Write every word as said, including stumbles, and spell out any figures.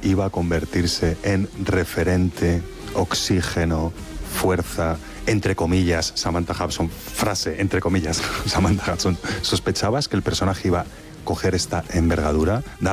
iba a convertirse en referente, oxígeno, fuerza, entre comillas, Samantha Hudson, frase, entre comillas, Samantha Hudson, ¿sospechabas que el personaje iba a coger esta envergadura? Da